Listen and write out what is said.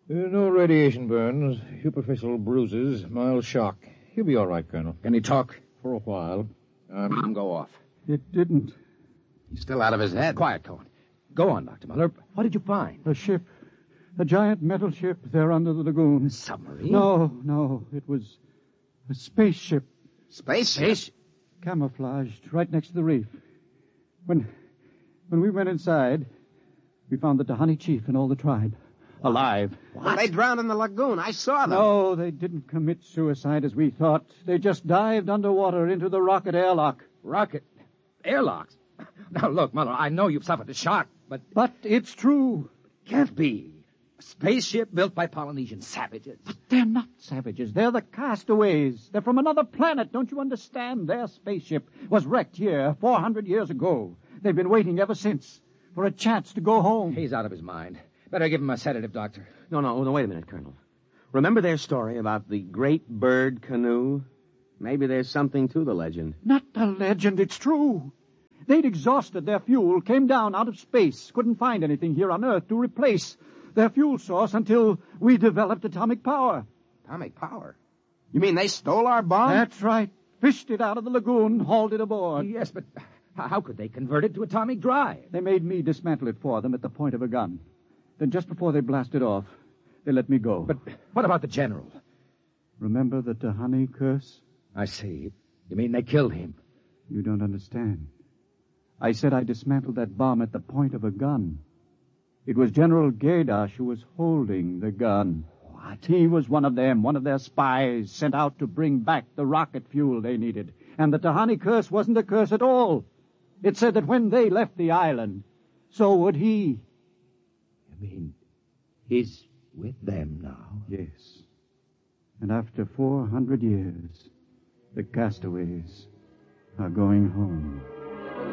No radiation burns, superficial bruises, mild shock. He'll be all right, Colonel. Can he talk? For a while. Go off. It didn't. He's still out of his head. Quiet, Cohen. Go on, Dr. Muller. What did you find? A ship. A giant metal ship there under the lagoon. A submarine? No. It was a spaceship. Spaceship? Camouflaged right next to the reef. When we went inside, we found the Tahani chief and all the tribe. Alive. What? They drowned in the lagoon. I saw them. No, they didn't commit suicide as we thought. They just dived underwater into the rocket airlock. Rocket? Airlocks? Now, look, Muller, I know you've suffered a shock, but... But it's true. Can't be. A spaceship built by Polynesian savages. But they're not savages. They're the castaways. They're from another planet. Don't you understand? Their spaceship was wrecked here 400 years ago. They've been waiting ever since for a chance to go home. He's out of his mind. Better give him a sedative, Doctor. No, wait a minute, Colonel. Remember their story about the great bird canoe? Maybe there's something to the legend. Not a legend. It's true. They'd exhausted their fuel, came down out of space, couldn't find anything here on Earth to replace their fuel source until we developed atomic power. Atomic power? You mean they stole our bomb? That's right. Fished it out of the lagoon, hauled it aboard. Yes, but how could they convert it to atomic drive? They made me dismantle it for them at the point of a gun. Then just before they blasted off, they let me go. But what about the general? Remember the Tahani curse? I see. You mean they killed him? You don't understand. I said I dismantled that bomb at the point of a gun. It was General Gaidash who was holding the gun. What? He was one of them, one of their spies, sent out to bring back the rocket fuel they needed. And the Tahani curse wasn't a curse at all. It said that when they left the island, so would he. You mean he's with them now? Yes. And after 400 years, the castaways are going home.